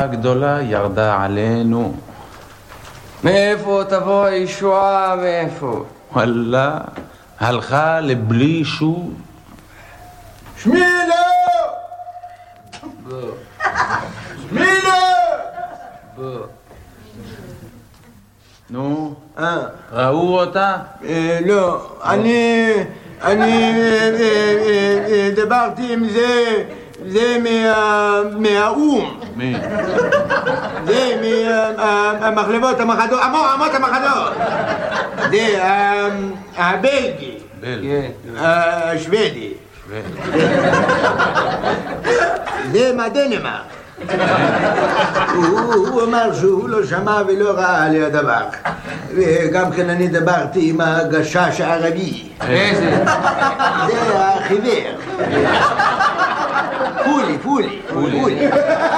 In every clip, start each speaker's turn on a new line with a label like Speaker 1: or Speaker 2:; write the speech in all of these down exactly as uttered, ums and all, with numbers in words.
Speaker 1: מכה גדולה ירדה עלינו.
Speaker 2: מאיפה תבוא הישועה? מאיפה?
Speaker 1: וואלה, הלכה לבלי שוב.
Speaker 3: שמילה! שמילה!
Speaker 1: נו,
Speaker 3: אה,
Speaker 1: ראו אותה?
Speaker 3: אה, לא, אני, אני אה, אה, אה, דיברתי עם זה, זה מה- מהאום,
Speaker 1: מי?
Speaker 3: זה מהמחלבות המחדות, אמות אמות המחדות, זה אה, הבלגי,
Speaker 1: בל.
Speaker 3: השוודי, זה מהדנמרק. הוא הוא אמר שהוא לא שמע ולא ראה על הדבר, וגם כן אני דיברתי עם הגשש הערבי.
Speaker 2: איזה?
Speaker 3: זה החיוור. פולי, פולי, פולי.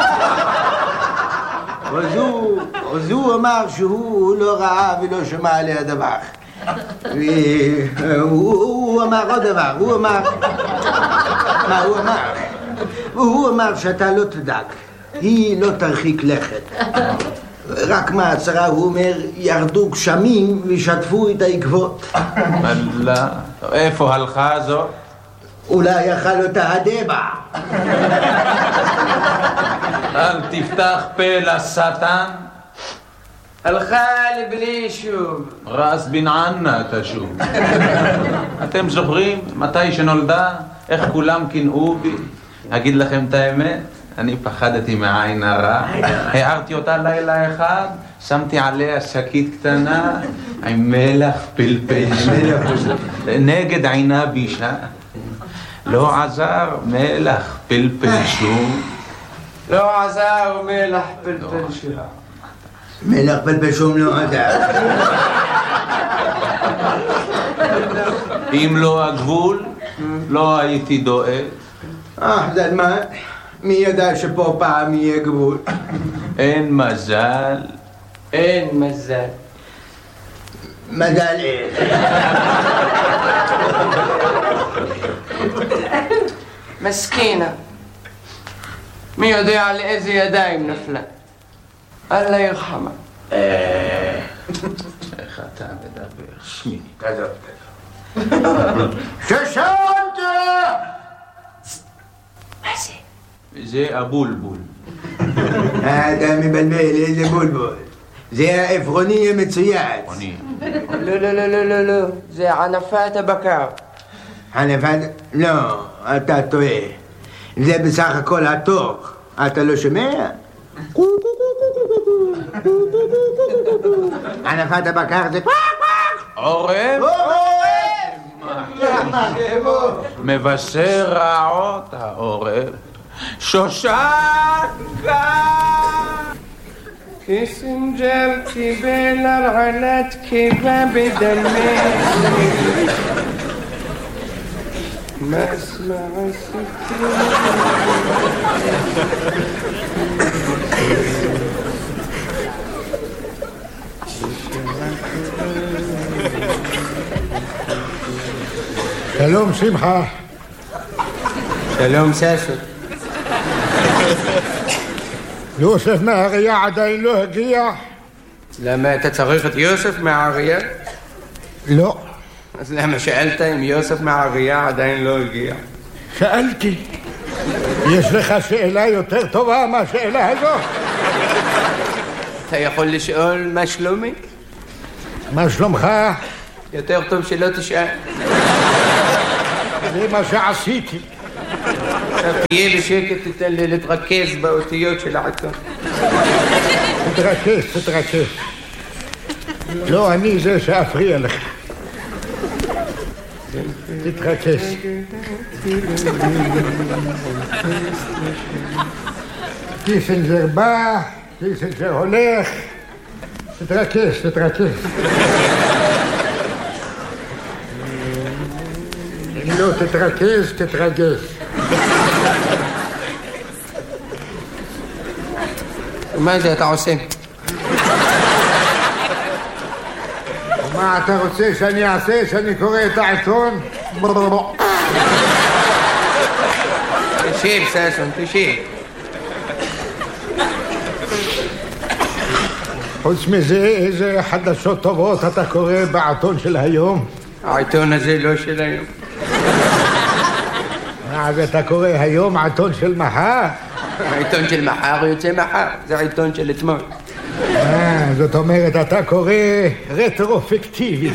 Speaker 3: אז הוא- אז הוא אמר שהוא לא ראה ולא שמע על הדבר. והוא הוא אמר עוד דבר, הוא אמר, מה הוא אמר? הוא אמר שאתה לא תדאג, היא לא תרחיק לכת. רק מהצרה, הוא אומר, ירדו גשמים ושטפו את העקבות.
Speaker 1: וואלה, איפה הלכה זו?
Speaker 3: אולי אכל אותה הדבע.
Speaker 1: אל תפתח פה לשטן.
Speaker 2: הלכה לבלי שוב.
Speaker 1: רס בן ענה תשוב. אתם זוכרים מתי שנולדה? איך כולם קינאו בי? אגיד לכם את האמת, אני פחדתי מעין הרע. הערתי אותה לילה אחד, שמתי עליה שקית קטנה עם מלח פלפל נגד עינה בישה. לא עזר מלח פלפל שום.
Speaker 2: לא עזר מלח פלפל שוב.
Speaker 3: מלח פלפל שום לא עזר.
Speaker 1: אם לא הגבול, לא הייתי דואג.
Speaker 3: אה, זה מה? מי ידע שפה פעם יהיה גבול?
Speaker 1: אין מזל.
Speaker 2: אין מזל.
Speaker 3: מזל אין.
Speaker 2: מסכינה. מי יודע לאיזה ידיים נפלה? אללה ירחמה.
Speaker 1: איך אתה מדבר? שמי.
Speaker 3: ששנת!
Speaker 2: מה זה?
Speaker 1: זה הבולבול.
Speaker 3: אתה מבלבל, איזה בולבול. זה העפרוני המצויץ.
Speaker 1: אני.
Speaker 2: לא, לא, לא, לא, לא, לא. זה ענפת הבקר.
Speaker 3: חנפת? לא, אתה טועה. זה בסך הכל התוך. אתה לא שומע? ענפת הבקר זה קוואק
Speaker 1: עורב?
Speaker 3: קוואק!
Speaker 1: מבשר רעות העורב. שושנקה!
Speaker 2: קיסינג'ר קיבל הרעלת קיבה בדמה. מסמע הסיפור.
Speaker 4: שלום שמחה.
Speaker 2: שלום סשו.
Speaker 4: יוסף מהאריה עדיין לא הגיע?
Speaker 2: למה אתה צריך את יוסף מהאריה?
Speaker 4: לא.
Speaker 2: אז למה שאלת אם יוסף מהאריה עדיין לא הגיע?
Speaker 4: שאלתי. יש לך שאלה יותר טובה מהשאלה הזאת?
Speaker 2: אתה יכול לשאול מה שלומי?
Speaker 4: מה שלומך?
Speaker 2: יותר טוב שלא תשאל.
Speaker 4: זה מה שעשיתי.
Speaker 2: עכשיו תהיה בשקט, תיתן לי להתרכז באותיות של העיתון.
Speaker 4: תתרכז, תתרכז. לא אני זה שאפריע לך. תתרכז. קיסינג'ר בא, קיסינג'ר הולך. תתרכז, תתרכז. אם לא תתרכז, תתרגז.
Speaker 2: מה זה אתה עושה?
Speaker 4: מה אתה רוצה שאני אעשה? שאני קורא את העיתון?
Speaker 2: תשב, ששון, תשב.
Speaker 4: חוץ מזה, איזה חדשות טובות אתה קורא בעיתון של היום?
Speaker 2: העיתון הזה לא של היום.
Speaker 4: אז אתה קורא היום עיתון של מחר?
Speaker 2: העיתון של מחר יוצא מחר, זה העיתון של אתמול.
Speaker 4: אה, זאת אומרת, אתה קורא רטרופקטיבי.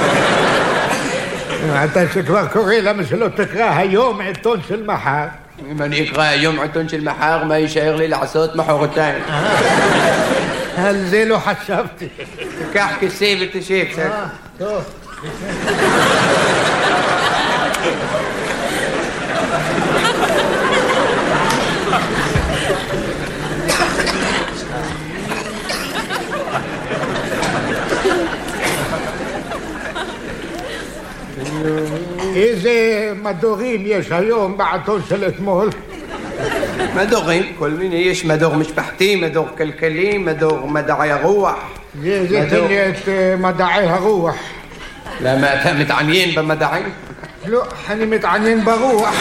Speaker 4: אתה שכבר קורא, למה שלא תקרא היום עיתון של מחר?
Speaker 2: אם אני אקרא היום עיתון של מחר, מה יישאר לי לעשות מחרתיים?
Speaker 4: על זה לא חשבתי.
Speaker 2: תיקח כיסא ותשב, בסדר?
Speaker 4: טוב. איזה מדורים יש היום בעיתון של אתמול?
Speaker 2: מדורים, כל מיני, יש מדור משפחתי, מדור כלכלי, מדור מדעי הרוח.
Speaker 4: זה, זה תן לי את uh, מדעי הרוח.
Speaker 2: למה אתה מתעניין במדעים?
Speaker 4: לא, אני מתעניין ברוח.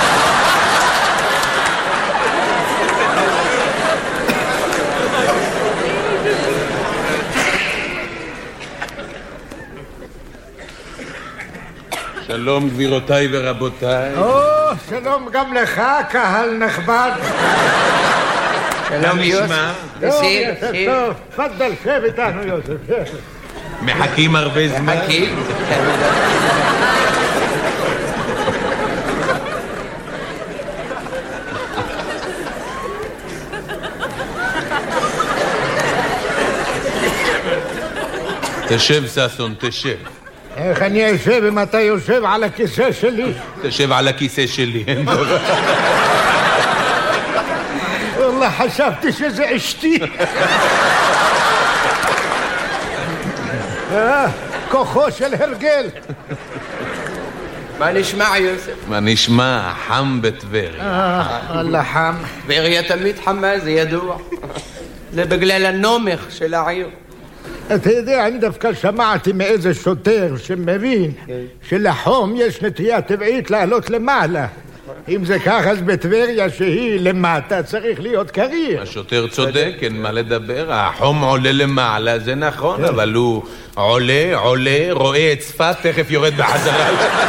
Speaker 1: שלום גבירותיי ורבותיי.
Speaker 4: או, שלום גם לך, קהל נכבד.
Speaker 2: שלום יוסף.
Speaker 4: יוסף, טוב, תפדל, שב איתנו יוסף.
Speaker 1: מחכים הרבה זמן.
Speaker 2: מחכים.
Speaker 1: תשב ששון, תשב.
Speaker 4: איך אני אשב אם אתה יושב על הכיסא שלי?
Speaker 1: תשב על הכיסא שלי.
Speaker 4: والله חשבתי שזה אשתי. כוחו של הרגל.
Speaker 2: מה נשמע יוסף?
Speaker 1: מה נשמע? חם בטבריה.
Speaker 4: אללה חם.
Speaker 2: טבריה תמיד חמה, זה ידוע. זה בגלל הנומך של העיר.
Speaker 4: אתה יודע, אני דווקא שמעתי מאיזה שוטר שמבין שלחום יש נטייה טבעית לעלות למעלה. אם זה כך, אז בטבריה שהיא למטה צריך להיות קריר.
Speaker 1: השוטר צודק, אין מה לדבר. החום עולה למעלה, זה נכון, אבל הוא עולה, עולה, רואה את צפת, תכף יורד בחזרה.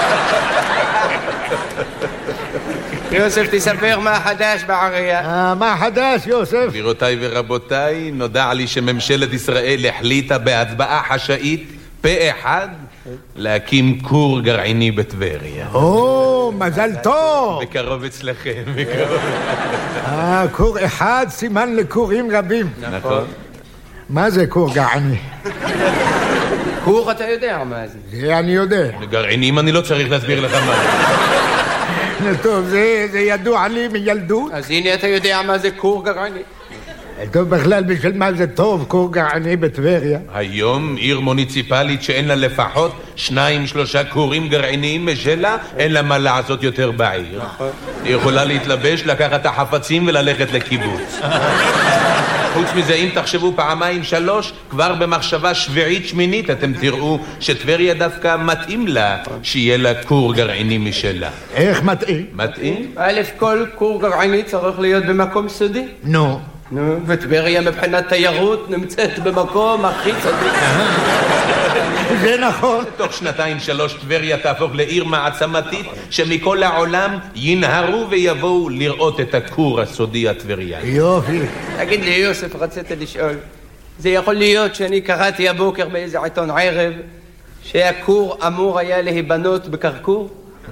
Speaker 2: יוסף, תספר מה חדש בעירייה.
Speaker 4: מה חדש, יוסף?
Speaker 1: גבירותיי ורבותיי, נודע לי שממשלת ישראל החליטה בהצבעה חשאית פה אחד להקים כור גרעיני בטבריה.
Speaker 4: או, מזל טוב.
Speaker 1: בקרוב אצלכם, בקרוב.
Speaker 4: אה, כור אחד סימן לכורים רבים.
Speaker 1: נכון.
Speaker 4: מה זה כור גרעיני?
Speaker 2: כור אתה יודע מה זה.
Speaker 4: זה אני יודע.
Speaker 1: גרעינים אני לא צריך להסביר לך מה.
Speaker 4: טוב, זה, זה ידוע לי מילדות.
Speaker 2: אז הנה אתה יודע מה זה כור גרעיני.
Speaker 4: טוב, בכלל בשביל מה זה טוב כור גרעיני בטבריה?
Speaker 1: היום עיר מוניציפלית שאין לה לפחות שניים שלושה כורים גרעיניים משלה, אין לה מה לעשות יותר בעיר. היא יכולה להתלבש, לקחת את החפצים וללכת לקיבוץ. חוץ מזה, אם תחשבו פעמיים שלוש, כבר במחשבה שביעית שמינית אתם תראו שטבריה דווקא מתאים לה שיהיה לה כור גרעיני משלה.
Speaker 4: איך מתאים?
Speaker 1: מתאים?
Speaker 2: א', כל כור גרעיני צריך להיות במקום סודי.
Speaker 4: נו.
Speaker 2: נו, וטבריה מבחינת תיירות נמצאת במקום הכי צדיק.
Speaker 4: זה נכון.
Speaker 1: תוך שנתיים שלוש טבריה תהפוך לעיר מעצמתית שמכל העולם ינהרו ויבואו לראות את הכור הסודי הטבריאני.
Speaker 4: יופי.
Speaker 2: תגיד לי יוסף, רצית לשאול, זה יכול להיות שאני קראתי הבוקר באיזה עיתון ערב שהכור אמור היה להיבנות בקרקור?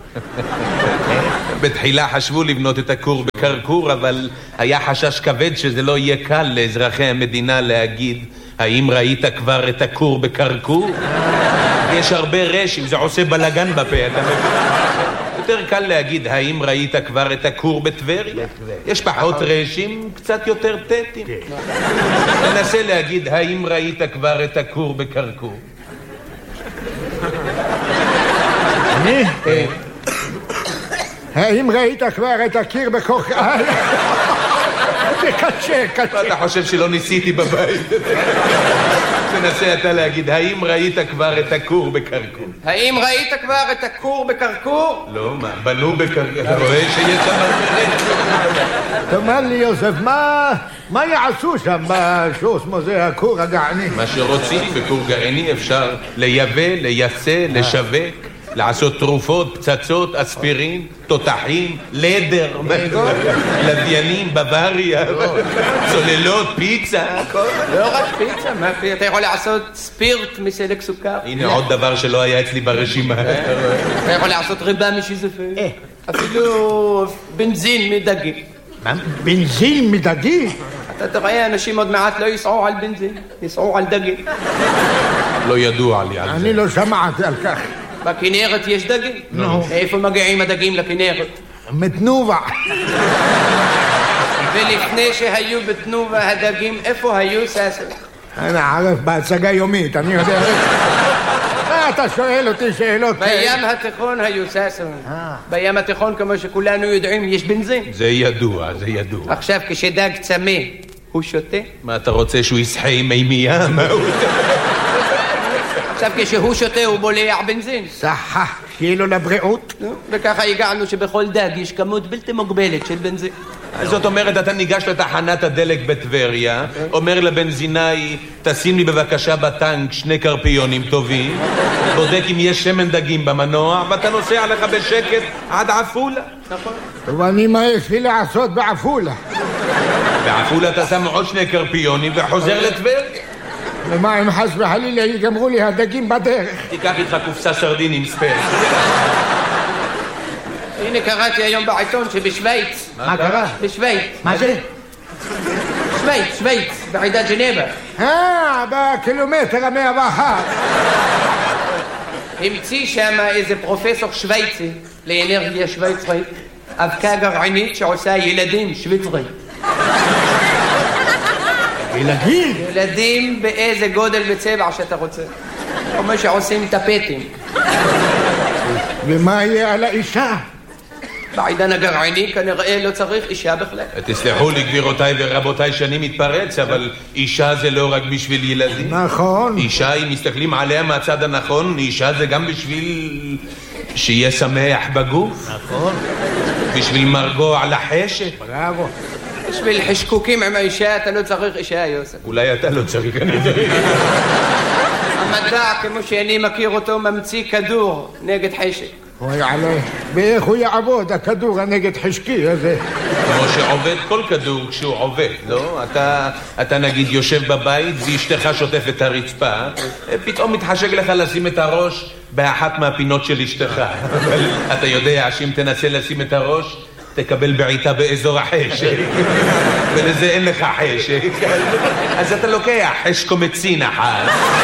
Speaker 1: בתחילה חשבו לבנות את הכור בקרקור, אבל היה חשש כבד שזה לא יהיה קל לאזרחי המדינה להגיד האם ראית כבר את הכור בקרקור? יש הרבה רשים, זה עושה בלגן בפה, אתה מבין? יותר קל להגיד האם ראית כבר את הכור בטבריה? יש פחות רשים, קצת יותר טטים. ננסה להגיד האם ראית כבר את הכור בקרקור?
Speaker 4: אני? האם ראית כבר את הקיר בקרקור? זה קשה, קשה.
Speaker 1: אתה חושב שלא ניסיתי בבית? תנסה אתה להגיד, האם ראית כבר את הכור בקרקור?
Speaker 2: האם ראית כבר את הכור בקרקור?
Speaker 1: לא, מה, בנו בקרקור, אתה רואה שיש שם הרבה?
Speaker 4: תאמר לי יוסף, מה, מה יעשו שם בשוסמו זה הכור הגרעיני?
Speaker 1: מה שרוצים בכור גרעיני אפשר לייבא, לייצא, לשווק, לעשות תרופות, פצצות, אספירין, תותחים, לדר, לוויינים, בוואריה, צוללות, פיצה.
Speaker 2: לא רק פיצה, מה פיצה? אתה יכול לעשות ספירט מסלק סוכר.
Speaker 1: הנה עוד דבר שלא היה אצלי ברשימה.
Speaker 2: אתה יכול לעשות ריבה משיזופרן. אפילו בנזין מדגים.
Speaker 4: מה? בנזין מדגים?
Speaker 2: אתה תראה, אנשים עוד מעט לא ייסעו על בנזין, ייסעו על דגים.
Speaker 1: לא ידוע לי על זה.
Speaker 4: אני לא שמעתי על כך.
Speaker 2: בכנרת יש דגים?
Speaker 4: נו.
Speaker 2: איפה מגיעים הדגים לכנרת?
Speaker 4: מתנובה.
Speaker 2: ולפני שהיו בתנובה הדגים, איפה היו ססר?
Speaker 4: אני ערף בהצגה יומית, אני יודע. מה אתה שואל אותי שאלות?
Speaker 2: בים התיכון היו ססר. בים התיכון, כמו שכולנו יודעים, יש בנזין.
Speaker 1: זה ידוע, זה ידוע.
Speaker 2: עכשיו, כשדג צמא, הוא שותה?
Speaker 1: מה אתה רוצה, שהוא יסחה עם מימייה?
Speaker 2: עכשיו כשהוא שותה הוא בולע בנזין.
Speaker 4: סחה, כאילו לבריאות.
Speaker 2: וככה הגענו שבכל דג יש כמות בלתי מוגבלת של בנזין.
Speaker 1: זאת אומרת, אתה ניגש לתחנת הדלק בטבריה, אומר לבנזינאי, תשים לי בבקשה בטנק שני קרפיונים טובים, בודק אם יש שמן דגים במנוע, ואתה נוסע לך בשקט עד עפולה.
Speaker 2: נכון.
Speaker 4: ואני מה יש לי לעשות בעפולה?
Speaker 1: בעפולה אתה שם עוד שני קרפיונים וחוזר לטבריה.
Speaker 4: ומה אם חס וחלילה יגמרו לי הדגים בדרך?
Speaker 1: תיקח איתך קופסה סרדינים ספייר.
Speaker 2: הנה קראתי היום בעיתון שבשוויץ.
Speaker 4: מה קרה?
Speaker 2: בשוויץ.
Speaker 4: מה זה?
Speaker 2: שוויץ, שוויץ, בעידת ג'נבה.
Speaker 4: אה, בקילומטר המאה ואחת.
Speaker 2: המציא שם איזה פרופסור שוויצי לאנרגיה שוויצרית, אבקה גרעינית שעושה ילדים שוויצרים.
Speaker 4: ילדים?
Speaker 2: ילדים באיזה גודל וצבע שאתה רוצה. כמו שעושים טפטים.
Speaker 4: ומה יהיה על האישה?
Speaker 2: בעידן הגרעיני כנראה לא צריך אישה בכלל.
Speaker 1: תסלחו לי גבירותיי ורבותיי שאני מתפרץ, אבל אישה זה לא רק בשביל ילדים.
Speaker 4: נכון.
Speaker 1: אישה, אם מסתכלים עליה מהצד הנכון, אישה זה גם בשביל שיהיה שמח בגוף.
Speaker 4: נכון.
Speaker 1: בשביל מרגוע לחשק.
Speaker 4: בראבו.
Speaker 2: בשביל חשקוקים עם האישה אתה לא צריך אישה, יוסף.
Speaker 1: אולי אתה לא צריך, אני יודע.
Speaker 2: המדע, כמו שאני מכיר אותו, ממציא כדור נגד חשק.
Speaker 4: אוי עלי, ואיך הוא יעבוד הכדור הנגד חשקי הזה?
Speaker 1: כמו שעובד כל כדור כשהוא עובד, לא? אתה, אתה נגיד יושב בבית ואשתך שוטפת את הרצפה, פתאום מתחשק לך לשים את הראש באחת מהפינות של אשתך. אבל אתה יודע שאם תנסה לשים את הראש, תקבל בעיטה באזור החשק. ולזה אין לך חשק. אז אתה לוקח חשקומצין אחת,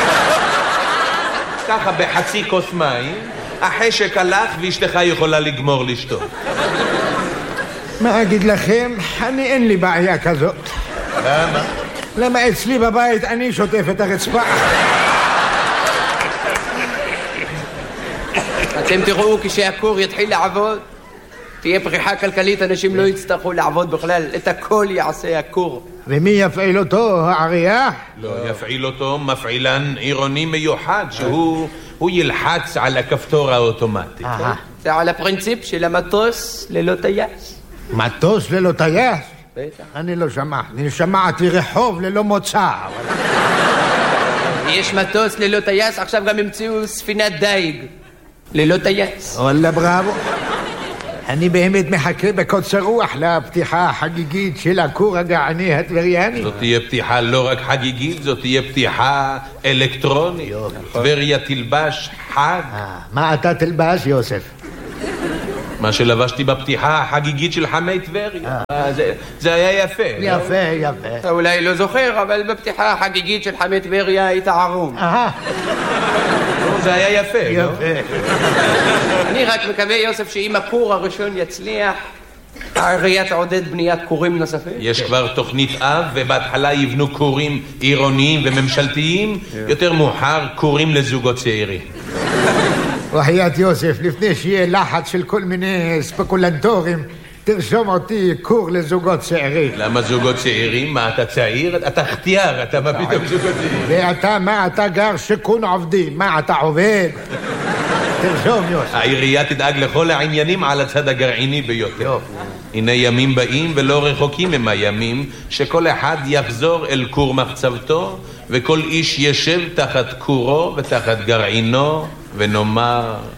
Speaker 1: ככה בחצי כוס מים, החשק הלך ואשתך יכולה לגמור לשתות.
Speaker 4: מה אגיד לכם? אני אין לי בעיה כזאת.
Speaker 1: למה?
Speaker 4: למה אצלי בבית אני שוטף את הרצפה.
Speaker 2: אתם תראו כשהכור יתחיל לעבוד, תהיה פריחה כלכלית, אנשים לא יצטרכו לעבוד בכלל, את הכל יעשה הכור.
Speaker 4: ומי יפעיל אותו? העירייה?
Speaker 1: לא, יפעיל אותו מפעילן עירוני מיוחד, שהוא הוא ילחץ על הכפתור האוטומטי.
Speaker 2: זה על הפרינציפ של המטוס ללא טייס.
Speaker 4: מטוס ללא טייס?
Speaker 2: בטח.
Speaker 4: אני לא שמעתי, אני שמעתי רחוב ללא מוצא.
Speaker 2: יש מטוס ללא טייס, עכשיו גם המציאו ספינת דייג ללא טייס.
Speaker 4: וואלה בראבו. אני באמת מחכה בקוצר רוח לפתיחה החגיגית של הכור הגרעיני הטבריאני.
Speaker 1: זאת תהיה פתיחה לא רק חגיגית, זאת תהיה פתיחה אלקטרונית. טבריה תלבש חג.
Speaker 4: מה אתה תלבש, יוסף?
Speaker 1: מה שלבשתי בפתיחה החגיגית של חמי טבריה. זה היה יפה.
Speaker 4: יפה, יפה.
Speaker 2: אתה אולי לא זוכר, אבל בפתיחה החגיגית של חמי טבריה היית ערום.
Speaker 4: אהה.
Speaker 1: זה היה יפה, לא?
Speaker 4: יפה.
Speaker 2: אני רק מקווה, יוסף, שאם הכור הראשון יצליח, העירייה תעודד בניית כורים נוספים.
Speaker 1: יש כבר תוכנית אב, ובהתחלה יבנו כורים עירוניים וממשלתיים, יותר מאוחר כורים לזוגות צעירים.
Speaker 4: וחיית יוסף, לפני שיהיה לחץ של כל מיני ספקולנטורים, תרשום אותי כור לזוגות צעירים.
Speaker 5: למה זוגות צעירים? מה, אתה צעיר? אתה חתיאר, אתה מה פתאום זוגות צעירים?
Speaker 4: ואתה, מה, אתה גר שיכון עובדים? מה, אתה עובד? תרשום, יוסף.
Speaker 5: העירייה תדאג לכל העניינים על הצד הגרעיני ביותר. הנה ימים באים ולא רחוקים הם הימים שכל אחד יחזור אל כור מחצבתו וכל איש ישב תחת כורו ותחת גרעינו ונאמר